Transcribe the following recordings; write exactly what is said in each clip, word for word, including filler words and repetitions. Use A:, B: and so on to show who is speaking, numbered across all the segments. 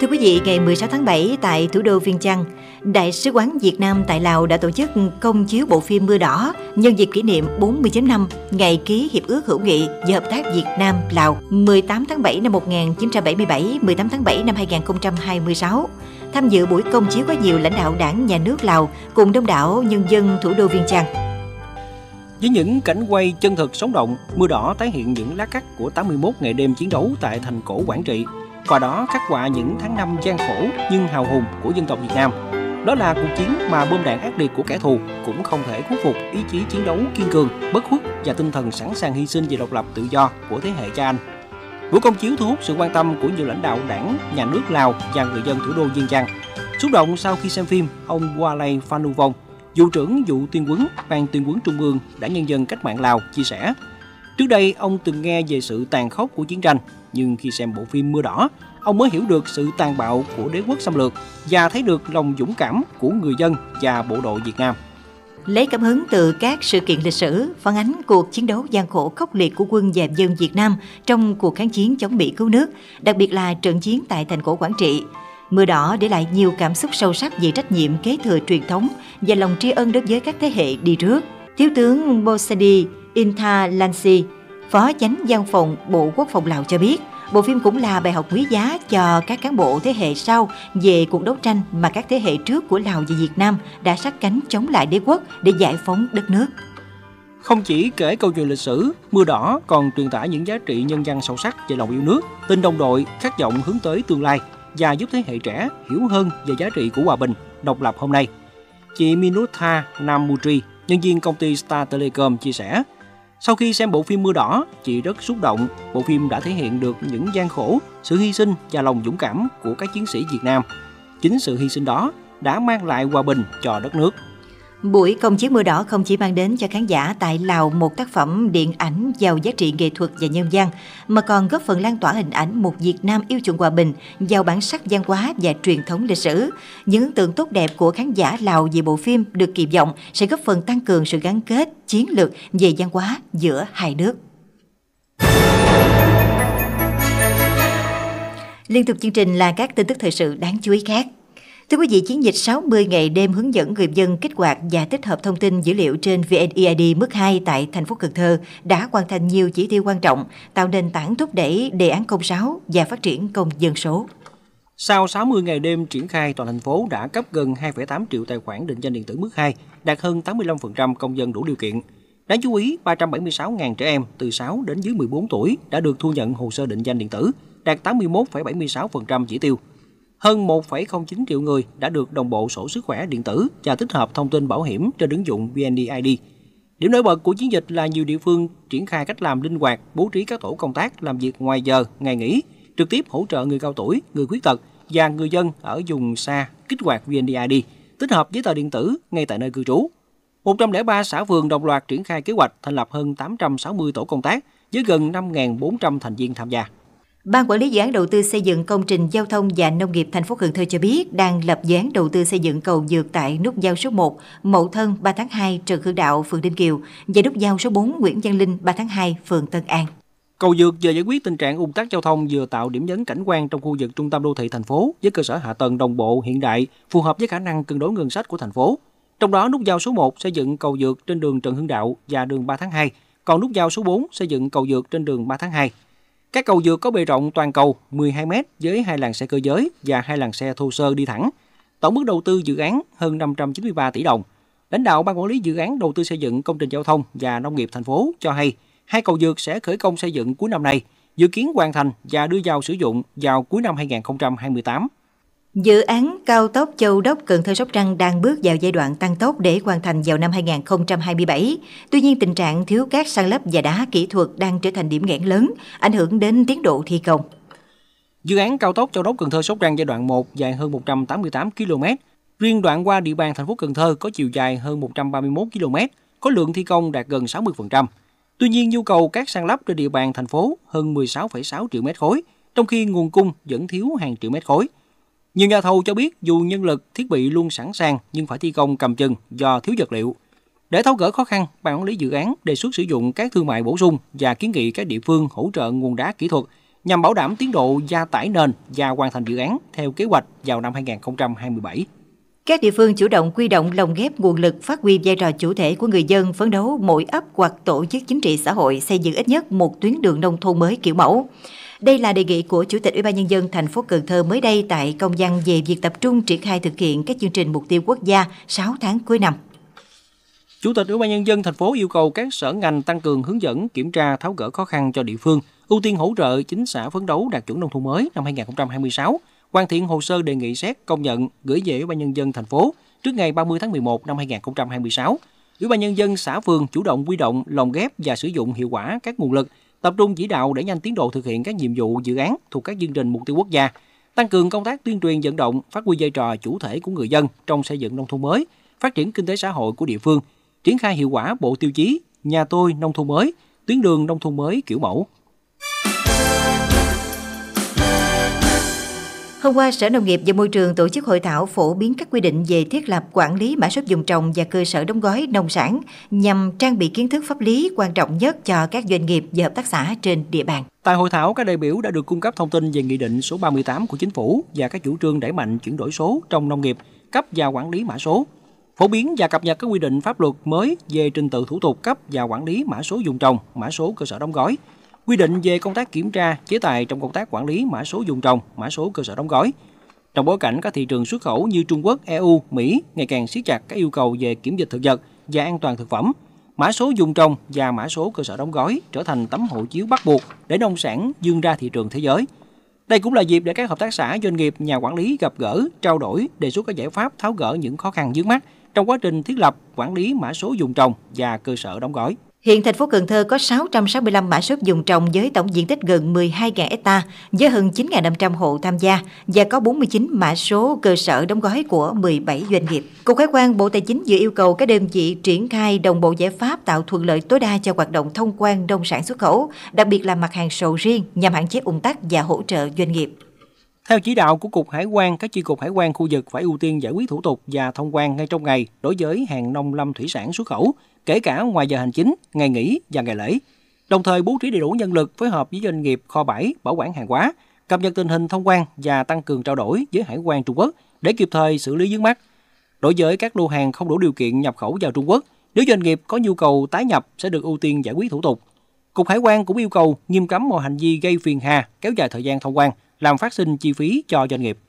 A: Thưa quý vị, ngày mười sáu tháng bảy tại thủ đô Viêng Chăn, Đại sứ quán Việt Nam tại Lào đã tổ chức công chiếu bộ phim Mưa Đỏ nhân dịp kỷ niệm bốn mươi năm ngày ký Hiệp ước hữu nghị và hợp tác Việt Nam-Lào mười tám tháng bảy năm một nghìn chín trăm bảy mươi bảy, mười tám tháng bảy năm hai nghìn không trăm hai mươi sáu. Tham dự buổi công chiếu có nhiều lãnh đạo Đảng, Nhà nước Lào cùng đông đảo nhân dân thủ đô Viêng Chăn.
B: Với những cảnh quay chân thực sống động, Mưa Đỏ tái hiện những lá cắt của tám mươi mốt ngày đêm chiến đấu tại thành cổ Quảng Trị. Qua đó khắc họa những tháng năm gian khổ nhưng hào hùng của dân tộc Việt Nam. Đó là cuộc chiến mà bom đạn ác liệt của kẻ thù cũng không thể khuất phục ý chí chiến đấu kiên cường, bất khuất và tinh thần sẵn sàng hy sinh vì độc lập tự do của thế hệ cha anh. Buổi công chiếu thu hút sự quan tâm của nhiều lãnh đạo Đảng, Nhà nước Lào và người dân thủ đô Viêng Chăn. Xúc động sau khi xem phim, ông Walay Phanuvong, vụ trưởng vụ tuyên huấn Ban tuyên huấn Trung ương Đảng Nhân dân Cách mạng Lào chia sẻ: trước đây ông từng nghe về sự tàn khốc của chiến tranh, nhưng khi xem bộ phim Mưa Đỏ, ông mới hiểu được sự tàn bạo của đế quốc xâm lược và thấy được lòng dũng cảm của người dân và bộ đội Việt Nam.
A: Lấy cảm hứng từ các sự kiện lịch sử, phản ánh cuộc chiến đấu gian khổ khốc liệt của quân và dân Việt Nam trong cuộc kháng chiến chống Mỹ cứu nước, đặc biệt là trận chiến tại thành cổ Quảng Trị. Mưa Đỏ để lại nhiều cảm xúc sâu sắc về trách nhiệm kế thừa truyền thống và lòng tri ân đối với các thế hệ đi trước. Thiếu tướng Bosedi Intalansi, Phó Chánh Văn phòng Bộ Quốc phòng Lào cho biết, bộ phim cũng là bài học quý giá cho các cán bộ thế hệ sau về cuộc đấu tranh mà các thế hệ trước của Lào và Việt Nam đã sát cánh chống lại đế quốc để giải phóng đất nước.
B: Không chỉ kể câu chuyện lịch sử, Mưa Đỏ còn truyền tải những giá trị nhân văn sâu sắc về lòng yêu nước, tình đồng đội, khát vọng hướng tới tương lai và giúp thế hệ trẻ hiểu hơn về giá trị của hòa bình, độc lập hôm nay. Chị Minutha Namutri, nhân viên công ty Star Telecom chia sẻ: sau khi xem bộ phim Mưa Đỏ, chị rất xúc động. Bộ phim đã thể hiện được những gian khổ, sự hy sinh và lòng dũng cảm của các chiến sĩ Việt Nam. Chính sự hy sinh đó đã mang lại hòa bình cho đất nước.
A: Buổi công chiếu Mưa Đỏ không chỉ mang đến cho khán giả tại Lào một tác phẩm điện ảnh giàu giá trị nghệ thuật và nhân văn, mà còn góp phần lan tỏa hình ảnh một Việt Nam yêu chuộng hòa bình, giàu bản sắc văn hóa và truyền thống lịch sử. Những ấn tượng tốt đẹp của khán giả Lào về bộ phim được kỳ vọng sẽ góp phần tăng cường sự gắn kết, chiến lược về văn hóa giữa hai nước. Liên tục chương trình là các tin tức thời sự đáng chú ý khác. Thưa quý vị, chiến dịch sáu mươi ngày đêm hướng dẫn người dân kích hoạt và tích hợp thông tin dữ liệu trên vê en e i đê mức hai tại thành phố Cần Thơ đã hoàn thành nhiều chỉ tiêu quan trọng, tạo nền tảng thúc đẩy đề án không sáu và phát triển công dân số.
B: Sau sáu mươi ngày đêm triển khai, toàn thành phố đã cấp gần hai phẩy tám triệu tài khoản định danh điện tử mức hai, đạt hơn tám mươi lăm phần trăm công dân đủ điều kiện. Đáng chú ý, ba trăm bảy mươi sáu nghìn trẻ em từ sáu đến dưới mười bốn tuổi đã được thu nhận hồ sơ định danh điện tử, đạt tám mươi mốt phẩy bảy mươi sáu phần trăm chỉ tiêu. Hơn một phẩy không chín triệu người đã được đồng bộ sổ sức khỏe điện tử và tích hợp thông tin bảo hiểm trên ứng dụng vê en e i đê. Điểm nổi bật của chiến dịch là nhiều địa phương triển khai cách làm linh hoạt, bố trí các tổ công tác làm việc ngoài giờ, ngày nghỉ, trực tiếp hỗ trợ người cao tuổi, người khuyết tật và người dân ở vùng xa kích hoạt vê en e i đê, tích hợp giấy tờ điện tử ngay tại nơi cư trú. một trăm lẻ ba xã phường đồng loạt triển khai kế hoạch thành lập hơn tám trăm sáu mươi tổ công tác với gần năm nghìn bốn trăm thành viên tham gia.
A: Ban quản lý dự án đầu tư xây dựng công trình giao thông và nông nghiệp thành phố Cần Thơ cho biết đang lập dự án đầu tư xây dựng cầu vượt tại nút giao số một Mậu Thân ba tháng hai Trần Hưng Đạo, phường Ninh Kiều và nút giao số bốn Nguyễn Văn Linh ba tháng hai, phường Tân An.
B: Cầu vượt vừa giải quyết tình trạng ùn tắc giao thông, vừa tạo điểm nhấn cảnh quan trong khu vực trung tâm đô thị thành phố với cơ sở hạ tầng đồng bộ hiện đại, phù hợp với khả năng cân đối ngân sách của thành phố. Trong đó, nút giao số một xây dựng cầu vượt trên đường Trần Hưng Đạo và đường ba tháng hai, còn nút giao số bốn xây dựng cầu vượt trên đường ba tháng hai. Các cầu vượt có bề rộng toàn cầu mười hai mét với hai làn xe cơ giới và hai làn xe thô sơ đi thẳng. Tổng mức đầu tư dự án hơn năm trăm chín mươi ba tỷ đồng. Lãnh đạo Ban quản lý dự án đầu tư xây dựng công trình giao thông và nông nghiệp thành phố cho hay, hai cầu vượt sẽ khởi công xây dựng cuối năm nay, dự kiến hoàn thành và đưa vào sử dụng vào cuối năm hai nghìn không trăm hai mươi tám.
A: Dự án cao tốc Châu Đốc - Cần Thơ - Sóc Trăng đang bước vào giai đoạn tăng tốc để hoàn thành vào năm hai nghìn không trăm hai mươi bảy. Tuy nhiên, tình trạng thiếu cát san lấp và đá kỹ thuật đang trở thành điểm nghẽn lớn, ảnh hưởng đến tiến độ thi công.
B: Dự án cao tốc Châu Đốc - Cần Thơ - Sóc Trăng giai đoạn một dài hơn một trăm tám mươi tám ki lô mét. Riêng đoạn qua địa bàn thành phố Cần Thơ có chiều dài hơn một trăm ba mươi mốt ki lô mét, có lượng thi công đạt gần sáu mươi phần trăm. Tuy nhiên, nhu cầu cát san lấp trên địa bàn thành phố hơn mười sáu phẩy sáu triệu mét khối, trong khi nguồn cung vẫn thiếu hàng triệu mét khối. Nhiều nhà thầu cho biết dù nhân lực, thiết bị luôn sẵn sàng nhưng phải thi công cầm chừng do thiếu vật liệu. Để tháo gỡ khó khăn, Ban quản lý dự án đề xuất sử dụng cát thương mại bổ sung và kiến nghị các địa phương hỗ trợ nguồn đá kỹ thuật nhằm bảo đảm tiến độ gia tải nền và hoàn thành dự án theo kế hoạch vào năm hai nghìn không trăm hai mươi bảy.
A: Các địa phương chủ động quy động lồng ghép nguồn lực, phát huy vai trò chủ thể của người dân, phấn đấu mỗi ấp hoặc tổ chức chính trị xã hội xây dựng ít nhất một tuyến đường nông thôn mới kiểu mẫu. Đây là đề nghị của Chủ tịch Ủy ban Nhân dân thành phố Cần Thơ mới đây tại công văn về việc tập trung triển khai thực hiện các chương trình mục tiêu quốc gia sáu tháng cuối năm.
B: Chủ tịch Ủy ban Nhân dân thành phố yêu cầu các sở ngành tăng cường hướng dẫn, kiểm tra, tháo gỡ khó khăn cho địa phương, ưu tiên hỗ trợ chín xã phấn đấu đạt chuẩn nông thôn mới năm hai nghìn không trăm hai mươi sáu, hoàn thiện hồ sơ đề nghị xét công nhận gửi về Ủy ban Nhân dân thành phố trước ngày ba mươi tháng mười một năm hai nghìn không trăm hai mươi sáu. Ủy ban Nhân dân xã phường chủ động huy động, lồng ghép và sử dụng hiệu quả các nguồn lực, tập trung chỉ đạo để nhanh tiến độ thực hiện các nhiệm vụ dự án thuộc các chương trình mục tiêu quốc gia, tăng cường công tác tuyên truyền vận động, phát huy vai trò chủ thể của người dân trong xây dựng nông thôn mới, phát triển kinh tế xã hội của địa phương, triển khai hiệu quả bộ tiêu chí nhà tôi nông thôn mới, tuyến đường nông thôn mới kiểu mẫu.
A: Hôm qua, Sở Nông nghiệp và Môi trường tổ chức hội thảo phổ biến các quy định về thiết lập, quản lý mã số vùng trồng và cơ sở đóng gói nông sản nhằm trang bị kiến thức pháp lý quan trọng nhất cho các doanh nghiệp và hợp tác xã trên địa bàn.
B: Tại hội thảo, các đại biểu đã được cung cấp thông tin về Nghị định số ba mươi tám của Chính phủ và các chủ trương đẩy mạnh chuyển đổi số trong nông nghiệp, cấp và quản lý mã số, phổ biến và cập nhật các quy định pháp luật mới về trình tự thủ tục cấp và quản lý mã số vùng trồng, mã số cơ sở đóng gói, quy định về công tác kiểm tra, chế tài trong công tác quản lý mã số vùng trồng, mã số cơ sở đóng gói. Trong bối cảnh các thị trường xuất khẩu như Trung Quốc, e u, Mỹ ngày càng siết chặt các yêu cầu về kiểm dịch thực vật và an toàn thực phẩm, mã số vùng trồng và mã số cơ sở đóng gói trở thành tấm hộ chiếu bắt buộc để nông sản vươn ra thị trường thế giới. Đây cũng là dịp để các hợp tác xã, doanh nghiệp, nhà quản lý gặp gỡ, trao đổi, đề xuất các giải pháp tháo gỡ những khó khăn vướng mắc trong quá trình thiết lập, quản lý mã số vùng trồng và cơ sở đóng gói.
A: Hiện thành phố Cần Thơ có sáu trăm sáu mươi lăm mã số vùng trồng với tổng diện tích gần mười hai nghìn héc ta với hơn chín nghìn năm trăm hộ tham gia và có bốn mươi chín mã số cơ sở đóng gói của mười bảy doanh nghiệp. Cục Hải quan, Bộ Tài chính vừa yêu cầu các đơn vị triển khai đồng bộ giải pháp tạo thuận lợi tối đa cho hoạt động thông quan nông sản xuất khẩu, đặc biệt là mặt hàng sầu riêng nhằm hạn chế ùn tắc và hỗ trợ doanh nghiệp.
B: Theo chỉ đạo của Cục Hải quan, các chi cục hải quan khu vực phải ưu tiên giải quyết thủ tục và thông quan ngay trong ngày đối với hàng nông lâm thủy sản xuất khẩu, kể cả ngoài giờ hành chính, ngày nghỉ và ngày lễ. Đồng thời bố trí đầy đủ nhân lực phối hợp với doanh nghiệp kho bãi, bảo quản hàng hóa, cập nhật tình hình thông quan và tăng cường trao đổi với Hải quan Trung Quốc để kịp thời xử lý vướng mắc. Đối với các lô hàng không đủ điều kiện nhập khẩu vào Trung Quốc, nếu doanh nghiệp có nhu cầu tái nhập sẽ được ưu tiên giải quyết thủ tục. Cục Hải quan cũng yêu cầu nghiêm cấm mọi hành vi gây phiền hà, kéo dài thời gian thông quan, làm phát sinh chi phí cho doanh nghiệp.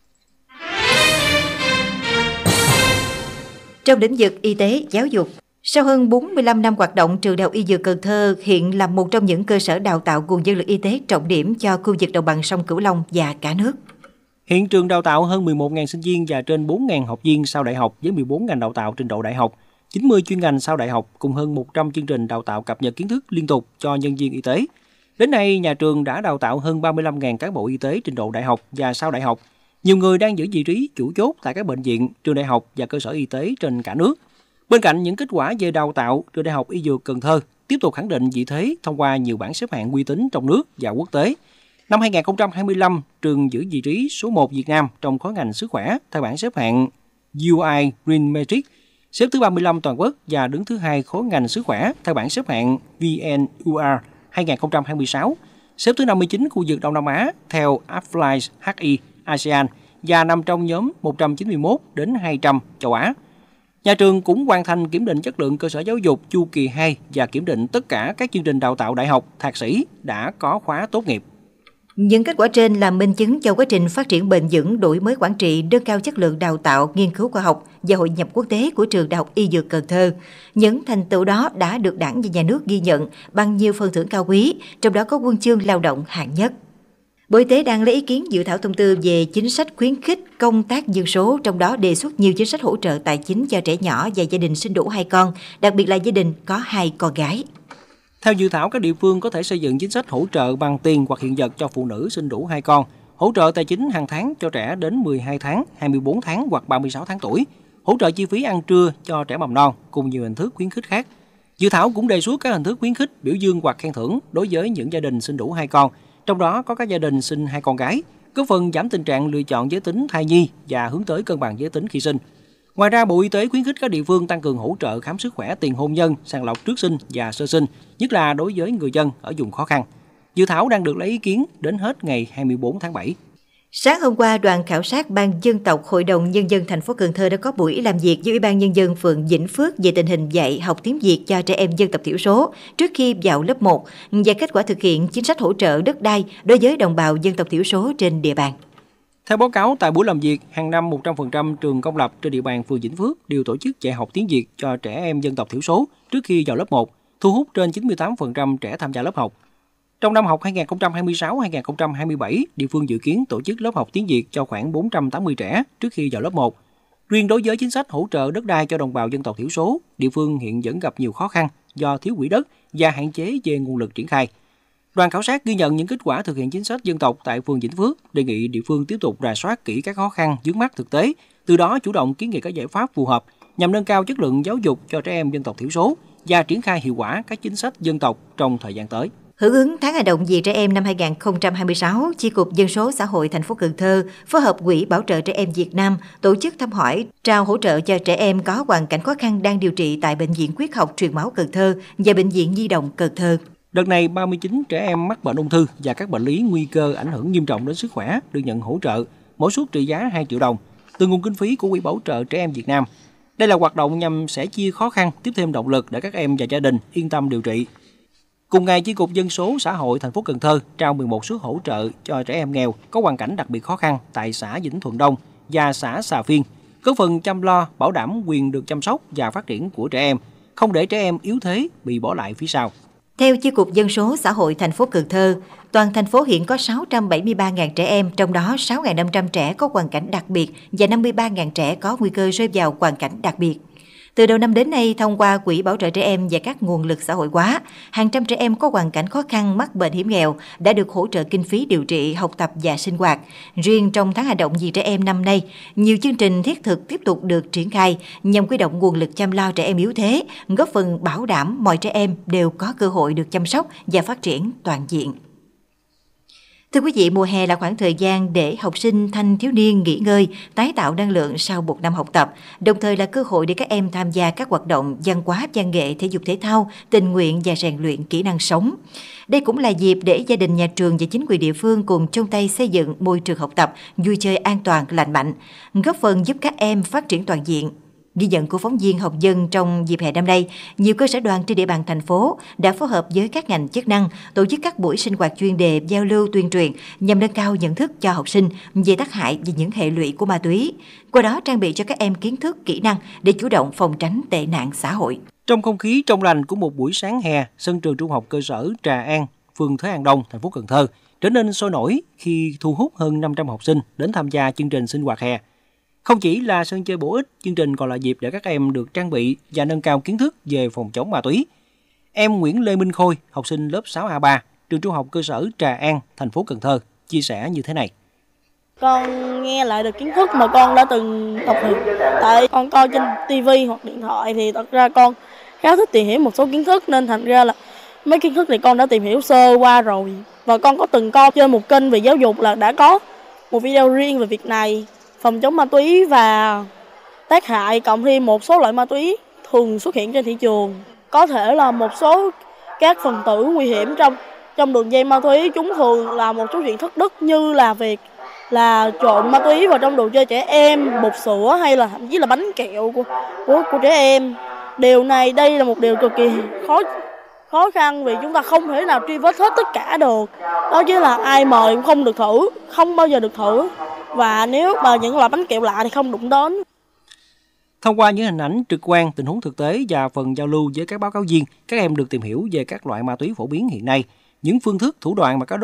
A: Trong lĩnh vực y tế, giáo dục, sau hơn bốn mươi lăm năm hoạt động, Trường Đại học Y Dược Cần Thơ hiện là một trong những cơ sở đào tạo nguồn nhân lực y tế trọng điểm cho khu vực đồng bằng sông Cửu Long và cả nước.
B: Hiện trường đào tạo hơn mười một nghìn sinh viên và trên bốn nghìn học viên sau đại học với mười bốn ngành đào tạo trình độ đại học, chín mươi chuyên ngành sau đại học cùng hơn một trăm chương trình đào tạo cập nhật kiến thức liên tục cho nhân viên y tế. Đến nay, nhà trường đã đào tạo hơn ba mươi lăm nghìn cán bộ y tế trình độ đại học và sau đại học. Nhiều người đang giữ vị trí chủ chốt tại các bệnh viện, trường đại học và cơ sở y tế trên cả nước. Bên cạnh những kết quả về đào tạo, Trường Đại học Y Dược Cần Thơ tiếp tục khẳng định vị thế thông qua nhiều bảng xếp hạng uy tín trong nước và quốc tế. Năm hai nghìn không trăm hai mươi lăm, trường giữ vị trí số một Việt Nam trong khối ngành sức khỏe theo bảng xếp hạng u i Green Metric, xếp thứ ba mươi lăm toàn quốc và đứng thứ hai khối ngành sức khỏe theo bảng xếp hạng vê en u rờ hai nghìn không trăm hai mươi sáu, xếp thứ năm mươi chín khu vực Đông Nam Á theo Applied hát i a sê an và nằm trong nhóm một trăm chín mươi mốt đến hai trăm châu Á. Nhà trường cũng hoàn thành kiểm định chất lượng cơ sở giáo dục chu kỳ hai và kiểm định tất cả các chương trình đào tạo đại học, thạc sĩ đã có khóa tốt nghiệp.
A: Những kết quả trên là minh chứng cho quá trình phát triển bền vững, đổi mới quản trị, nâng cao chất lượng đào tạo, nghiên cứu khoa học và hội nhập quốc tế của Trường Đại học Y Dược Cần Thơ. Những thành tựu đó đã được Đảng và Nhà nước ghi nhận bằng nhiều phần thưởng cao quý, trong đó có huân chương lao động hạng nhất. Bộ Y tế đang lấy ý kiến dự thảo thông tư về chính sách khuyến khích công tác dân số, trong đó đề xuất nhiều chính sách hỗ trợ tài chính cho trẻ nhỏ và gia đình sinh đủ hai con, đặc biệt là gia đình có hai con gái.
B: Theo dự thảo, các địa phương có thể xây dựng chính sách hỗ trợ bằng tiền hoặc hiện vật cho phụ nữ sinh đủ hai con, hỗ trợ tài chính hàng tháng cho trẻ đến mười hai tháng, hai mươi bốn tháng hoặc ba mươi sáu tháng tuổi, hỗ trợ chi phí ăn trưa cho trẻ mầm non cùng nhiều hình thức khuyến khích khác. Dự thảo cũng đề xuất các hình thức khuyến khích, biểu dương hoặc khen thưởng đối với những gia đình sinh đủ hai con, trong đó có các gia đình sinh hai con gái, góp phần giảm tình trạng lựa chọn giới tính thai nhi và hướng tới cân bằng giới tính khi sinh. Ngoài ra, Bộ Y tế khuyến khích các địa phương tăng cường hỗ trợ khám sức khỏe tiền hôn nhân, sàng lọc trước sinh và sơ sinh, nhất là đối với người dân ở vùng khó khăn. Dự thảo đang được lấy ý kiến đến hết ngày hai mươi tư tháng bảy.
A: Sáng hôm qua, đoàn khảo sát Ban Dân tộc Hội đồng Nhân dân thành phố Cần Thơ đã có buổi làm việc với Ủy ban Nhân dân phường Vĩnh Phước về tình hình dạy học tiếng Việt cho trẻ em dân tộc thiểu số trước khi vào lớp một và kết quả thực hiện chính sách hỗ trợ đất đai đối với đồng bào dân tộc thiểu số trên địa bàn.
B: Theo báo cáo tại buổi làm việc, hàng năm một trăm phần trăm trường công lập trên địa bàn phường Vĩnh Phước đều tổ chức dạy học tiếng Việt cho trẻ em dân tộc thiểu số trước khi vào lớp một, thu hút trên chín mươi tám phần trăm trẻ tham gia lớp học. Trong năm học hai nghìn không trăm hai mươi sáu hai nghìn không trăm hai mươi bảy, địa phương dự kiến tổ chức lớp học tiếng Việt cho khoảng bốn trăm tám mươi trẻ trước khi vào lớp một. Riêng đối với chính sách hỗ trợ đất đai cho đồng bào dân tộc thiểu số, địa phương hiện vẫn gặp nhiều khó khăn do thiếu quỹ đất và hạn chế về nguồn lực triển khai. Đoàn khảo sát ghi nhận những kết quả thực hiện chính sách dân tộc tại phường Vĩnh Phước, đề nghị địa phương tiếp tục rà soát kỹ các khó khăn vướng mắc thực tế, từ đó chủ động kiến nghị các giải pháp phù hợp nhằm nâng cao chất lượng giáo dục cho trẻ em dân tộc thiểu số và triển khai hiệu quả các chính sách dân tộc trong thời gian tới.
A: Hưởng ứng tháng hành động vì trẻ em năm hai nghìn không trăm hai mươi sáu, Chi cục Dân số Xã hội thành phố Cần Thơ phối hợp Quỹ Bảo trợ Trẻ Em Việt Nam tổ chức thăm hỏi, trao hỗ trợ cho trẻ em có hoàn cảnh khó khăn đang điều trị tại Bệnh viện Huyết học Truyền máu Cần Thơ và Bệnh viện Nhi đồng Cần Thơ.
B: Đợt này, ba mươi chín trẻ em mắc bệnh ung thư và các bệnh lý nguy cơ ảnh hưởng nghiêm trọng đến sức khỏe được nhận hỗ trợ, mỗi suất trị giá hai triệu đồng, từ nguồn kinh phí của Quỹ Bảo trợ Trẻ Em Việt Nam. Đây là hoạt động nhằm sẻ chia khó khăn, tiếp thêm động lực để các em và gia đình yên tâm điều trị. Cùng ngày, Chi cục Dân số Xã hội thành phố Cần Thơ trao mười một suất hỗ trợ cho trẻ em nghèo có hoàn cảnh đặc biệt khó khăn tại xã Vĩnh Thuận Đông và xã Xà Phiên, góp phần chăm lo, bảo đảm quyền được chăm sóc và phát triển của trẻ em, không để trẻ em yếu thế bị bỏ lại phía sau.
A: Theo Chi cục Dân số Xã hội thành phố Cần Thơ, toàn thành phố hiện có sáu trăm bảy mươi ba nghìn trẻ em, trong đó sáu nghìn năm trăm trẻ có hoàn cảnh đặc biệt và năm mươi ba nghìn trẻ có nguy cơ rơi vào hoàn cảnh đặc biệt. Từ đầu năm đến nay, thông qua Quỹ Bảo trợ Trẻ Em và các nguồn lực xã hội hóa, hàng trăm trẻ em có hoàn cảnh khó khăn mắc bệnh hiểm nghèo đã được hỗ trợ kinh phí điều trị, học tập và sinh hoạt. Riêng trong tháng hành động vì trẻ em năm nay, nhiều chương trình thiết thực tiếp tục được triển khai nhằm huy động nguồn lực chăm lo trẻ em yếu thế, góp phần bảo đảm mọi trẻ em đều có cơ hội được chăm sóc và phát triển toàn diện. Thưa quý vị, mùa hè là khoảng thời gian để học sinh, thanh thiếu niên nghỉ ngơi, tái tạo năng lượng sau một năm học tập, đồng thời là cơ hội để các em tham gia các hoạt động văn hóa, văn nghệ, thể dục thể thao, tình nguyện và rèn luyện kỹ năng sống. Đây cũng là dịp để gia đình, nhà trường và chính quyền địa phương cùng chung tay xây dựng môi trường học tập vui chơi an toàn, lành mạnh, góp phần giúp các em phát triển toàn diện. Ghi nhận của phóng viên Học Dân, trong dịp hè năm nay, nhiều cơ sở đoàn trên địa bàn thành phố đã phối hợp với các ngành chức năng tổ chức các buổi sinh hoạt chuyên đề, giao lưu tuyên truyền nhằm nâng cao nhận thức cho học sinh về tác hại và những hệ lụy của ma túy, qua đó trang bị cho các em kiến thức, kỹ năng để chủ động phòng tránh tệ nạn xã hội.
B: Trong không khí trong lành của một buổi sáng hè, sân trường trung học cơ sở Trà An, phường Thới An Đông, thành phố Cần Thơ trở nên sôi nổi khi thu hút hơn năm trăm học sinh đến tham gia chương trình sinh hoạt hè. Không chỉ là sân chơi bổ ích, chương trình còn là dịp để các em được trang bị và nâng cao kiến thức về phòng chống ma túy. Em Nguyễn Lê Minh Khôi, học sinh lớp sáu A ba, trường trung học cơ sở Trà An, thành phố Cần Thơ, chia sẻ như thế này.
C: Con nghe lại được kiến thức mà con đã từng học được. Tại con coi trên ti vi hoặc điện thoại thì thật ra con khá thích tìm hiểu một số kiến thức, nên thành ra là mấy kiến thức này con đã tìm hiểu sơ qua rồi. Và con có từng coi trên một kênh về giáo dục là đã có một video riêng về việc này, phòng chống ma túy và tác hại, cộng thêm một số loại ma túy thường xuất hiện trên thị trường. Có thể là một số các phần tử nguy hiểm trong trong đường dây ma túy, chúng thường là một số chuyện thất đức như là việc là trộn ma túy vào trong đồ chơi trẻ em, bột sữa hay là thậm chí là bánh kẹo của của, của trẻ em. Điều này đây là một điều cực kỳ khó khó khăn vì chúng ta không thể nào truy vết hết tất cả được. Đó chính là ai mời cũng không được thử, không bao giờ được thử. Và nếu mà những loại bánh kẹo lạ thì không đụng đến.
B: Thông qua những hình ảnh trực quan, tình huống thực tế và phần giao lưu với các báo cáo viên, các em được tìm hiểu về các loại ma túy phổ biến hiện nay, những phương thức, thủ đoạn mà các đối